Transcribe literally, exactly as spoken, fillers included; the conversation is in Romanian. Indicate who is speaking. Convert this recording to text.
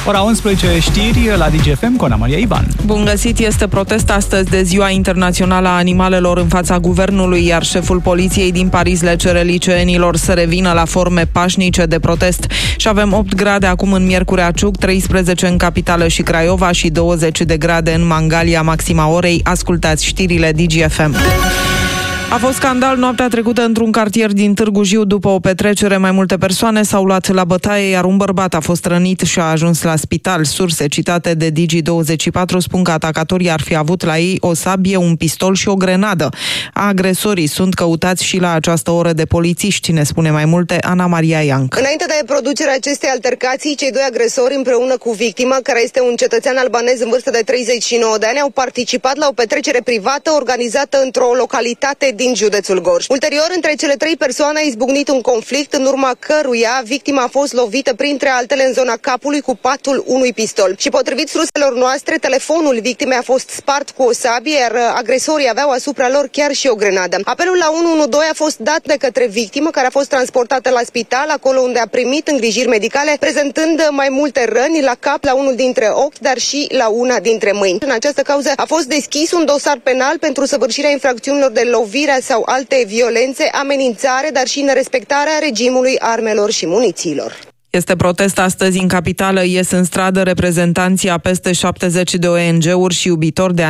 Speaker 1: Ora unsprezece, știri la D G F M cu Ana Maria Ivan.
Speaker 2: Bun găsit, este protest astăzi de Ziua Internațională a Animalelor în fața guvernului, iar șeful poliției din Paris le cere liceenilor să revină la forme pașnice de protest. Și avem opt grade acum în Miercurea Ciuc, treisprezece în Capitală și Craiova și douăzeci de grade în Mangalia, maxima orei. Ascultați știrile D G F M. A fost scandal noaptea trecută într-un cartier din Târgu Jiu. După o petrecere, mai multe persoane s-au luat la bătaie, iar un bărbat a fost rănit și a ajuns la spital. Surse citate de Digi douăzeci și patru spun că atacatorii ar fi avut la ei o sabie, un pistol și o grenadă. Agresorii sunt căutați și la această oră de polițiști, ne spune mai multe Ana Maria Ianc.
Speaker 3: Înainte de producerea acestei altercații, cei doi agresori împreună cu victima, care este un cetățean albanez în vârstă de treizeci și nouă de ani, au participat la o petrecere privată organizată într-o localitate din județul Gorj. Ulterior, între cele trei persoane a izbucnit un conflict, în urma căruia victima a fost lovită printre altele în zona capului cu patul unui pistol. Și potrivit surselor noastre, telefonul victimei a fost spart cu o sabie, iar agresorii aveau asupra lor chiar și o grenadă. Apelul la unu unu doi a fost dat de către victimă, care a fost transportată la spital, acolo unde a primit îngrijiri medicale, prezentând mai multe răni la cap, la unul dintre ochi, dar și la una dintre mâini. În această cauză a fost deschis un dosar penal pentru săvârșirea infracțiunilor de lovire sau alte violențe, amenințare, dar și nerespectarea regimului armelor și munițiilor.
Speaker 2: Este protest astăzi în Capitală, ies în stradă reprezentanții a peste șaptezeci de O N G-uri și iubitori de